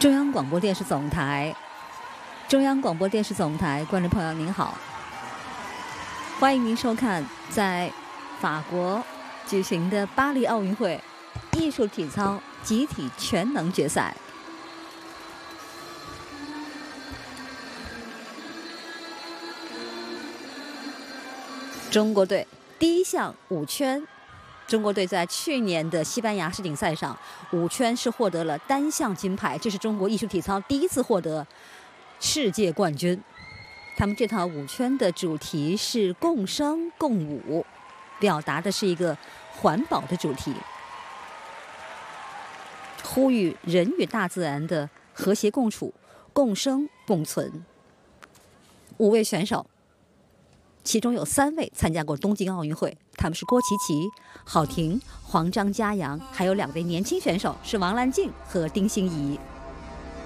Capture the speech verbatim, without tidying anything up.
中央广播电视总台，中央广播电视总台，观众朋友您好，欢迎您收看在法国举行的巴黎奥运会艺术体操集体全能决赛。中国队第一项五圈，中国队在去年的西班牙世锦赛上，五圈是获得了单项金牌，这是中国艺术体操第一次获得世界冠军。他们这套五圈的主题是共生共舞，表达的是一个环保的主题，呼吁人与大自然的和谐共处、共生共存。五位选手，其中有三位参加过东京奥运会，他们是郭琪琪、郝婷、黄张嘉阳，还有两位年轻选手是王兰静和丁欣怡。